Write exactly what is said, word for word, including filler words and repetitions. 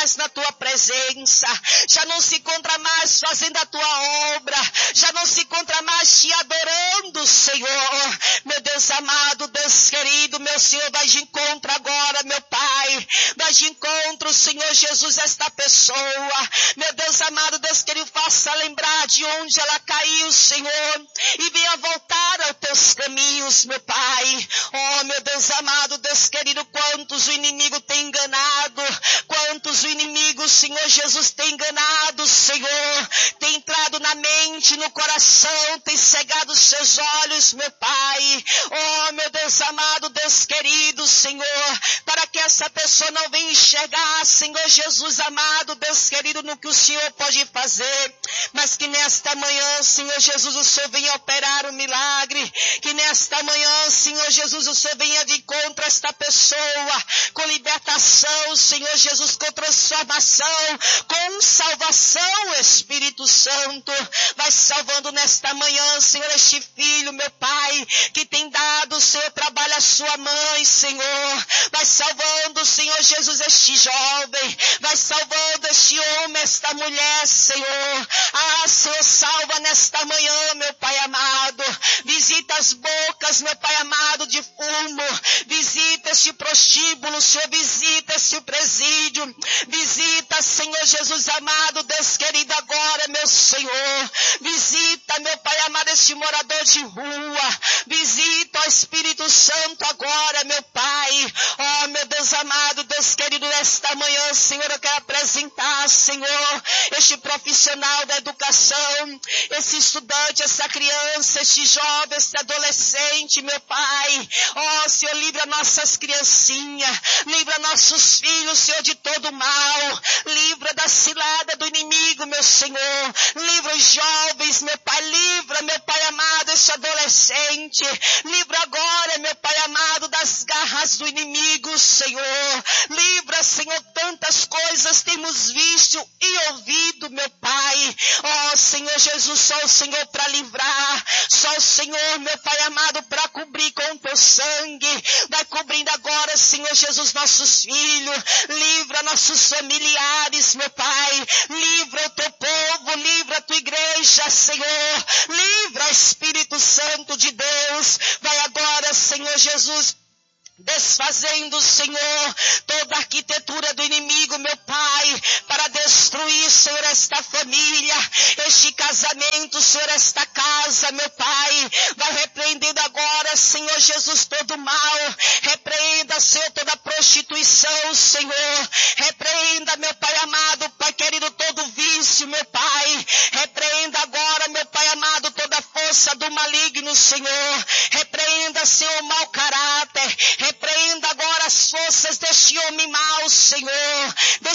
mais na tua presença, já não se encontra mais fazendo a tua obra, já não se encontra mais te adorando, Senhor. Meu Deus amado, Deus querido, meu Senhor, vai de encontro agora, meu Pai, vai de encontro, Senhor Jesus, esta pessoa, meu Deus amado, Deus querido, faça lembrar de onde ela caiu, Senhor, e venha voltar aos teus caminhos, meu Pai. Oh, meu Deus amado, Deus querido, quantos o inimigo tem enganado, quantos o inimigo, Senhor Jesus, tem enganado, Senhor, tem entrado na mente, no coração, tem cegado os seus olhos, meu Pai. Oh, meu Deus amado, Deus querido, Senhor, para que essa pessoa não venha enxergar, Senhor Jesus amado, Deus querido, no que o Senhor pode fazer, mas que nesta manhã, Senhor Jesus, o Senhor venha operar um milagre, que nesta manhã, Senhor Jesus, o Senhor venha de encontro a esta pessoa, com libertação, Senhor Jesus, com transformação, com salvação, Espírito Santo, vai salvando nesta manhã, Senhor, este filho, meu Pai, que tem dado, Senhor, trabalho à sua mãe, Senhor, vai salvando, Senhor Jesus, este jovem, vai salvando este homem, esta mulher, Senhor. Ah, Senhor, salva nesta manhã, meu Pai amado, visita as bocas, meu Pai amado, de fumo, visita este prostíbulo, Senhor, visita este presídio, visita, Senhor Jesus amado, Deus querido, agora, meu Senhor, visita, meu Pai amado, este morador de rua, visita, ó Espírito Santo, agora, meu Pai. Oh, meu Deus amado, Deus querido, nesta manhã, Senhor, eu quero apresentar, Senhor, este profissional da educação, esse estudante, essa criança, este jovem, esse adolescente, meu Pai. Oh, Senhor, livra nossas criancinhas, livra nossos filhos, Senhor, de todo mal, livra da cilada do inimigo, meu Senhor, livra os jovens, meu Pai, livra, meu Pai amado, este adolescente, livra agora, meu Pai amado, das garras do inimigo, Senhor, livra, Senhor, tantas coisas temos visto e ouvido, meu Pai. Oh, Senhor Jesus, só o Senhor para livrar, só o Senhor, meu Pai amado, para cobrir com o teu sangue, vai cobrindo agora, Senhor Jesus, nossos filhos, livra nossos familiares, meu Pai, livra o teu povo, livra a tua igreja, Senhor, livra, Espírito Santo de Deus, vai agora, Senhor Jesus, desfazendo, Senhor, toda a arquitetura do inimigo, meu Pai, para destruir, Senhor, esta família, este casamento, Senhor, esta casa, meu Pai, vai repreendendo agora, Senhor Jesus, todo mal, repreenda, Senhor, toda prostituição, Senhor, repreenda, meu Pai amado, Pai querido, todo vício, meu Pai, repreenda agora, meu Pai amado, toda força do maligno, Senhor, repreenda, Senhor, o mau caráter, repreenda agora as forças deste homem mau, Senhor,